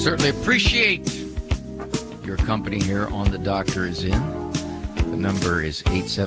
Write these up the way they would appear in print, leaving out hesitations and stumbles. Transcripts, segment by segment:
Certainly appreciate your company here on The Doctor Is In. The number is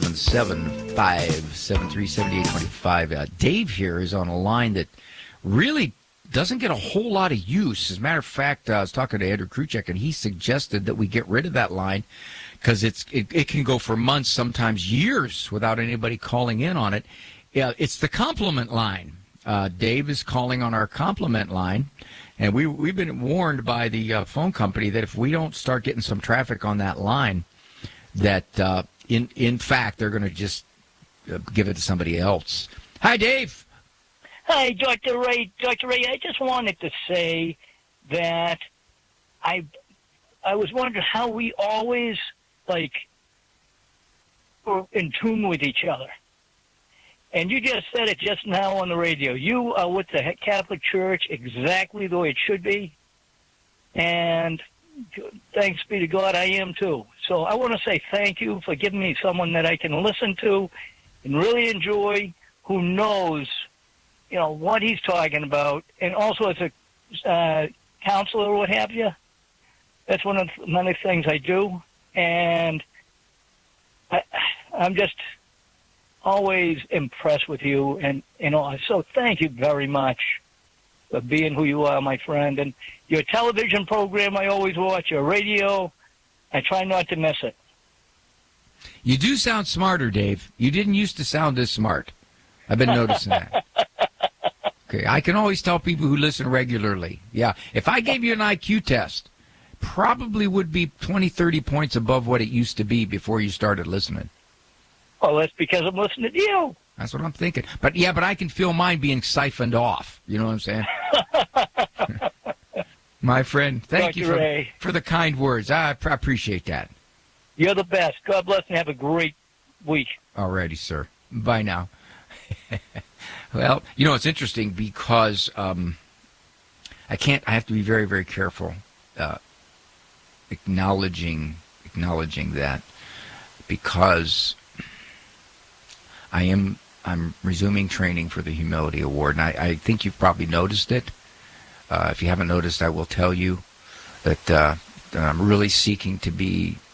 877-573-7825. Dave here is on a line that really doesn't get a whole lot of use. As a matter of fact, I was talking to Andrew Kruchek, and he suggested that we get rid of that line because it can go for months, sometimes years, without anybody calling in on it. Yeah, it's the compliment line. Dave is calling on our compliment line, and we've been warned by the phone company that if we don't start getting some traffic on that line, that in fact they're going to just give it to somebody else. Hi, Dave. Hi, Dr. Ray. Dr. Ray, I just wanted to say that I was wondering how we always, were in tune with each other. And you just said it just now on the radio. You are with the Catholic Church exactly the way it should be. And thanks be to God, I am too. So I want to say thank you for giving me someone that I can listen to and really enjoy, who knows, what he's talking about. And also as a counselor or what have you, that's one of the many things I do. And I'm just always impressed with you, and so thank you very much for being who you are, my friend. And your television program I always watch, your radio, I try not to miss it. You do sound smarter, Dave. You didn't used to sound this smart. I've been noticing that. Okay, I can always tell people who listen regularly. Yeah, if I gave you an IQ test, probably would be 20, 30 points above what it used to be before you started listening. Oh, that's because I'm listening to you. That's what I'm thinking. But I can feel mine being siphoned off. You know what I'm saying? My friend, thank you for the kind words. I appreciate that. You're the best. God bless and have a great week. All righty, sir. Bye now. Well, it's interesting because I have to be very, very careful acknowledging that, because I'm resuming training for the Humility Award, and I think you've probably noticed it. If you haven't noticed, I will tell you that I'm really seeking to be